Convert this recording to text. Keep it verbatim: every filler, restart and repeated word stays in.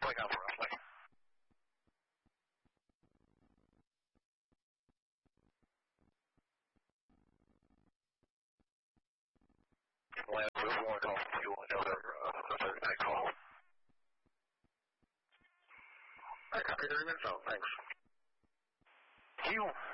coming up roughly? Land with one call from fuel, another uh, third night call. I copy the minutes out, thanks. You.